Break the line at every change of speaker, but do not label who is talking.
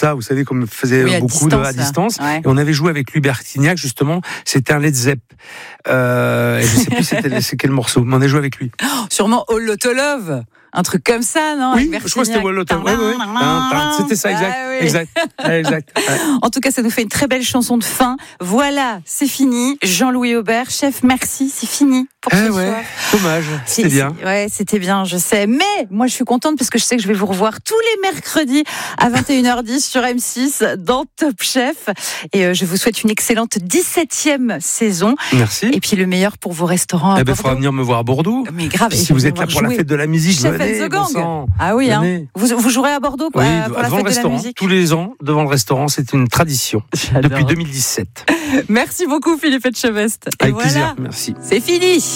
ça, vous savez, comme faisait beaucoup à distance.
Ouais.
Et on avait joué avec Louis Bertignac, justement. C'était un Led Zepp. Et je sais plus c'est quel morceau, mais on a joué avec lui.
Sûrement All Loto Love. Un truc comme ça, non?
Oui, je crois que c'était All Loto. Ouais. C'était ça, exact. Exact. Ouais.
En tout cas, ça nous fait une très belle chanson de fin. Voilà, c'est fini. Jean-Louis Aubert, chef, merci, c'est fini pour ce soir.
Dommage, c'était bien.
Ouais, c'était bien, je sais. Mais moi, je suis contente parce que je sais que je vais vous revoir tous les mercredis à 21h10 sur M6 dans Top Chef. Et je vous souhaite une excellente 17e saison.
Merci.
Et puis le meilleur pour vos restaurants à Bordeaux.
Il faudra venir me voir à Bordeaux.
Mais grave.
Si vous êtes là pour la fête de la musique, venez.
Ah oui, hein. Vous jouerez à Bordeaux pour la fête de la musique.
Tous les ans, devant le restaurant, c'est une tradition. Depuis 2017.
Merci beaucoup Philippe Etchebest.
Avec plaisir, merci.
C'est fini.